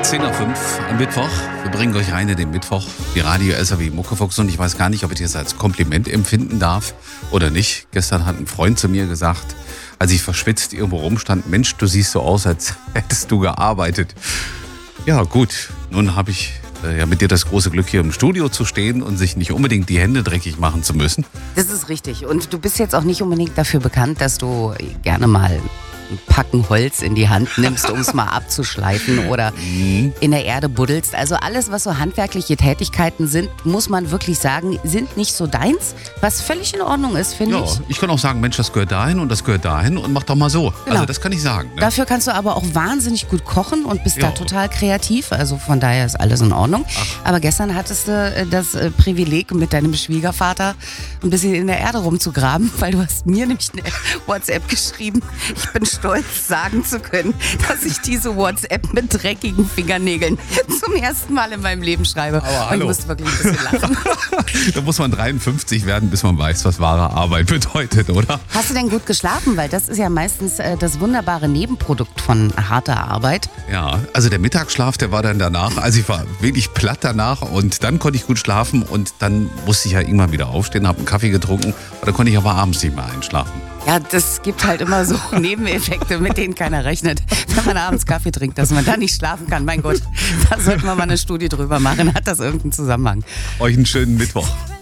10 nach 5 am Mittwoch. Wir bringen euch rein in den Mittwoch. Die Radio SAW Muckefuchs. Und ich weiß gar nicht, ob ich das als Kompliment empfinden darf oder nicht. Gestern hat ein Freund zu mir gesagt, als ich verschwitzt irgendwo rumstand, Mensch, du siehst so aus, als hättest du gearbeitet. Ja gut, nun habe ich mit dir das große Glück, hier im Studio zu stehen und sich nicht unbedingt die Hände dreckig machen zu müssen. Das ist richtig. Und du bist jetzt auch nicht unbedingt dafür bekannt, dass du gerne mal ein Packen Holz in die Hand nimmst, um es mal abzuschleifen oder in der Erde buddelst. Also alles, was so handwerkliche Tätigkeiten sind, muss man wirklich sagen, sind nicht so deins, was völlig in Ordnung ist, finde ich. Ich kann auch sagen, Mensch, das gehört dahin und das gehört dahin und mach doch mal so. Genau. Also das kann ich sagen. Ne? Dafür kannst du aber auch wahnsinnig gut kochen und bist da total kreativ. Also von daher ist alles in Ordnung. Aber gestern hattest du das Privileg, mit deinem Schwiegervater ein bisschen in der Erde rumzugraben, weil du hast mir nämlich eine WhatsApp geschrieben. Ich bin stolz, sagen zu können, dass ich diese WhatsApp mit dreckigen Fingernägeln zum ersten Mal in meinem Leben schreibe. Aber und ich musste wirklich ein bisschen lachen. Da muss man 53 werden, bis man weiß, was wahre Arbeit bedeutet, oder? Hast du denn gut geschlafen? Weil das ist ja meistens das wunderbare Nebenprodukt von harter Arbeit. Ja, also der Mittagsschlaf, der war dann danach, also ich war wirklich platt danach und dann konnte ich gut schlafen und dann musste ich ja irgendwann wieder aufstehen, habe einen Kaffee getrunken und dann konnte ich aber abends nicht mehr einschlafen. Ja, das gibt halt immer so Nebeneffekte, mit denen keiner rechnet. Wenn man abends Kaffee trinkt, dass man da nicht schlafen kann. Mein Gott, da sollten wir mal eine Studie drüber machen. Hat das irgendeinen Zusammenhang? Euch einen schönen Mittwoch.